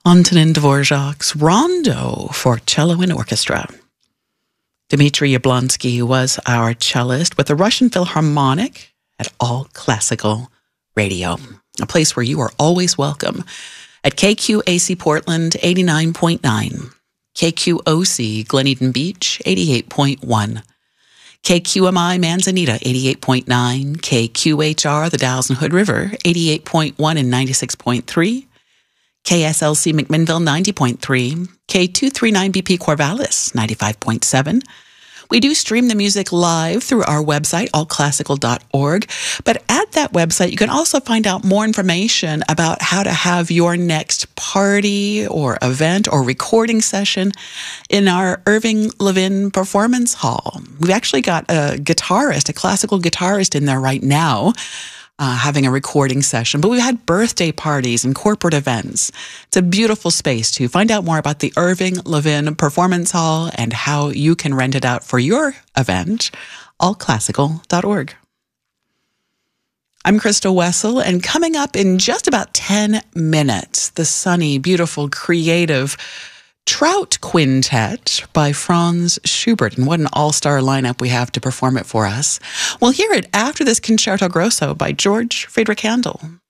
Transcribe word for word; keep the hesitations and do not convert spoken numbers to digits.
Antonin Dvorak's Rondo for cello and orchestra. Dmitry Yablonsky was our cellist with the Russian Philharmonic at All Classical Radio, a place where you are always welcome at K Q A C Portland eighty-nine point nine, K Q O C Glen Eden Beach eighty-eight point one, K Q M I Manzanita eighty-eight point nine, K Q H R the Dalles and Hood River eighty-eight point one and ninety-six point three, K S L C McMinnville ninety point three, K two thirty-nine B P Corvallis ninety-five point seven. We do stream the music live through our website, all classical dot org. But at that website, you can also find out more information about how to have your next party or event or recording session in our Irving Levin Performance Hall. We've actually got a guitarist, a classical guitarist in there right now, Uh, having a recording session, but we've had birthday parties and corporate events. It's a beautiful space to find out more about the Irving Levin Performance Hall and how you can rent it out for your event, all classical dot org. I'm Krista Wessel, and coming up in just about ten minutes, the sunny, beautiful, creative Trout Quintet by Franz Schubert. And what an all-star lineup we have to perform it for us. We'll hear it after this Concerto Grosso by George Friedrich Handel.